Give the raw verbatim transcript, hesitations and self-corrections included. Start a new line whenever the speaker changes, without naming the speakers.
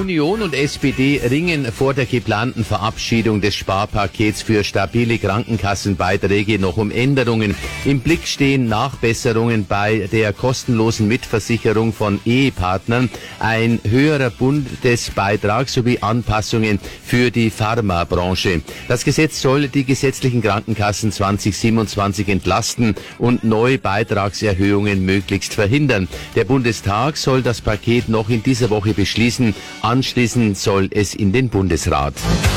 Union und S P D ringen vor der geplanten Verabschiedung des Sparpakets für stabile Krankenkassenbeiträge noch um Änderungen. Im Blick stehen Nachbesserungen bei der kostenlosen Mitversicherung von Ehepartnern, ein höherer Bundesbeitrag sowie Anpassungen für die Pharmabranche. Das Gesetz soll die gesetzlichen Krankenkassen zwanzig siebenundzwanzig entlasten und neue Beitragserhöhungen möglichst verhindern. Der Bundestag soll das Paket noch in dieser Woche beschließen. Anschließend soll es in den Bundesrat.